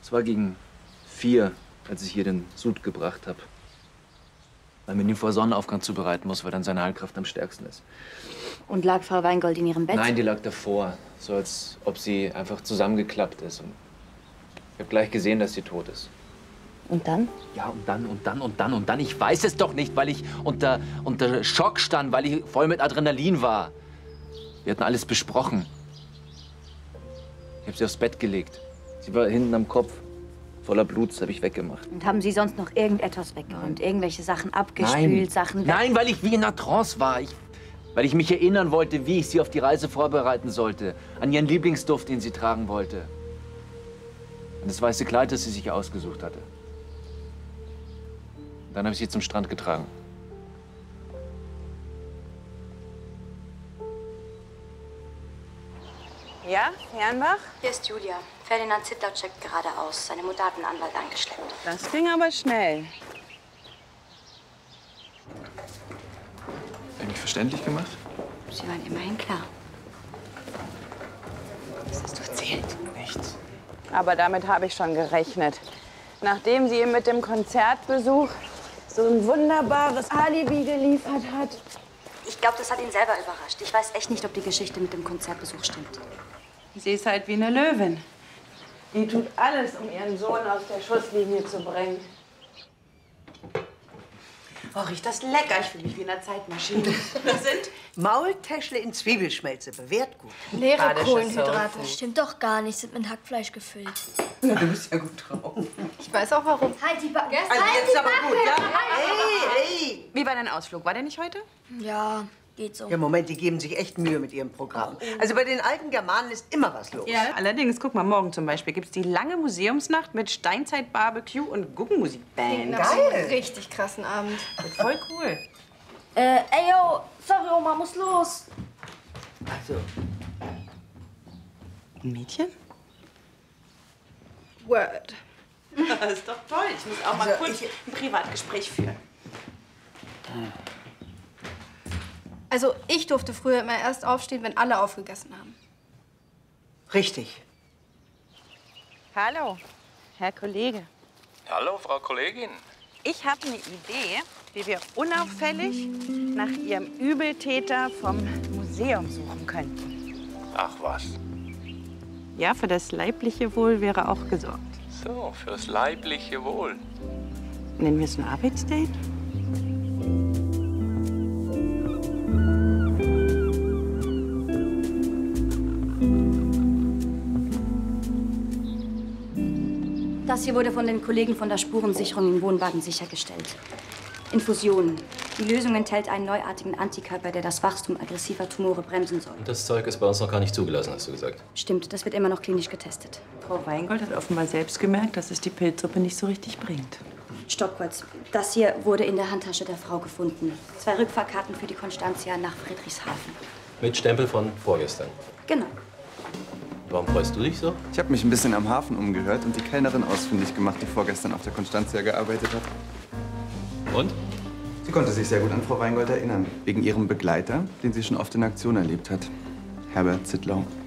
Es war gegen 4, als ich ihr den Sud gebracht habe. Weil man ihn vor Sonnenaufgang zubereiten muss, weil dann seine Heilkraft am stärksten ist. Und lag Frau Weingold in ihrem Bett? Nein, die lag davor. So als ob sie einfach zusammengeklappt ist. Und ich habe gleich gesehen, dass sie tot ist. Und dann? Ja, und dann. Ich weiß es doch nicht, weil ich unter Schock stand, weil ich voll mit Adrenalin war. Wir hatten alles besprochen. Ich habe sie aufs Bett gelegt. Sie war hinten am Kopf. Voller Blut, das habe ich weggemacht. Und haben Sie sonst noch irgendetwas weggeräumt? Irgendwelche Sachen abgespült, Nein. Sachen weg? Nein, weil ich wie in einer Trance war. Weil ich mich erinnern wollte, wie ich sie auf die Reise vorbereiten sollte. An ihren Lieblingsduft, den sie tragen wollte. An das weiße Kleid, das sie sich ausgesucht hatte. Dann habe ich sie zum Strand getragen. Ja, Jernbach? Hier ist Julia. Ferdinand Zittlau checkt gerade aus. Seine Mutter hat einen Anwalt angeschleppt. Das ging aber schnell. Eigentlich verständlich gemacht? Sie waren immerhin klar. Was hast du erzählt? Nichts. Aber damit habe ich schon gerechnet. Nachdem sie ihm mit dem Konzertbesuch so ein wunderbares Alibi geliefert hat. Ich glaube, das hat ihn selber überrascht. Ich weiß echt nicht, ob die Geschichte mit dem Konzertbesuch stimmt. Sie ist halt wie eine Löwin. Die tut alles, um ihren Sohn aus der Schusslinie zu bringen. Oh, riecht das lecker. Ich fühle mich wie in einer Zeitmaschine. Das sind Maultäschle in Zwiebelschmelze, bewährt gut. Leere Badische Kohlenhydrate. Soulfood. Stimmt doch gar nicht, sind mit Hackfleisch gefüllt. Ja, du bist ja gut drauf. Ich weiß auch warum. Halt die Backen. Also jetzt aber gut, ja? Hey! Wie war dein Ausflug? War der nicht heute? Ja, geht so. Ja, Moment, die geben sich echt Mühe mit ihrem Programm. Also bei den alten Germanen ist immer was los. Ja. Allerdings, guck mal, morgen zum Beispiel gibt es die lange Museumsnacht mit Steinzeit-Barbecue und Guggenmusikband. Nach so einem richtig krassen Abend. Wird voll cool. Ey, yo, sorry, Oma, muss los. Also, Ein Mädchen? Word. Das ist doch toll. Ich muss auch mal Also, kurz ein Privatgespräch führen. Also, ich durfte früher immer erst aufstehen, wenn alle aufgegessen haben. richtig. Hallo, Herr Kollege. Hallo, Frau Kollegin. Ich habe eine Idee, wie wir unauffällig nach Ihrem Übeltäter vom Museum suchen könnten. Ach was. Ja, für das leibliche Wohl wäre auch gesorgt. So, fürs leibliche Wohl. Nennen wir es ein Arbeitsdate? Das hier wurde von den Kollegen von der Spurensicherung im Wohnwagen sichergestellt. Infusionen. Die Lösung enthält einen neuartigen Antikörper, der das Wachstum aggressiver Tumore bremsen soll. Das Zeug ist bei uns noch gar nicht zugelassen, hast du gesagt. Stimmt, das wird immer noch klinisch getestet. Frau Weingold hat offenbar selbst gemerkt, dass es die Pilzsuppe nicht so richtig bringt. Stopp kurz. Das hier wurde in der Handtasche der Frau gefunden. 2 Rückfahrkarten für die Constantia nach Friedrichshafen. Mit Stempel von vorgestern. Genau. Warum freust du dich so? Ich habe mich ein bisschen am Hafen umgehört und die Kellnerin ausfindig gemacht, die vorgestern auf der Constantia gearbeitet hat. Und? Sie konnte sich sehr gut an Frau Weingold erinnern. Wegen ihrem Begleiter, den sie schon oft in Aktion erlebt hat. Herbert Zittlau.